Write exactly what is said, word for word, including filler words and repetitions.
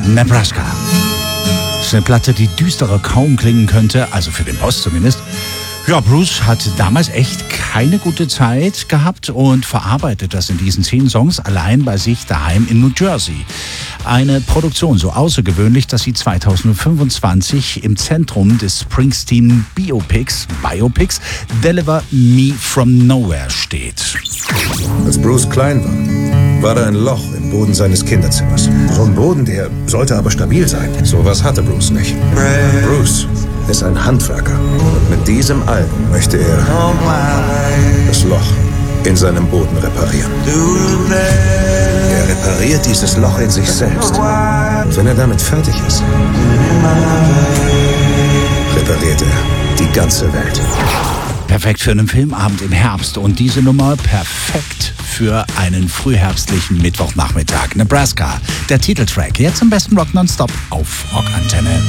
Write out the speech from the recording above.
Nebraska. Das ist eine Platte, die düsterer kaum klingen könnte, also für den Boss zumindest. Ja, Bruce hat damals echt keine gute Zeit gehabt und verarbeitet das in diesen zehn Songs allein bei sich daheim in New Jersey. Eine Produktion so außergewöhnlich, dass sie zweitausendfünfundzwanzig im Zentrum des Springsteen Biopics, Biopics Deliver Me From Nowhere steht. Als Bruce klein war, war da ein Loch im Boden seines Kinderzimmers. So ein Boden, der sollte aber stabil sein. Sowas hatte Bruce nicht. Bruce ist ein Handwerker. Und mit diesem Album möchte er das Loch in seinem Boden reparieren. Er repariert dieses Loch in sich selbst. Und wenn er damit fertig ist, repariert er die ganze Welt. Perfekt für einen Filmabend im Herbst und diese Nummer perfekt für einen frühherbstlichen Mittwochnachmittag. Nebraska, der Titeltrack. Jetzt am besten Rock nonstop auf Rockantenne.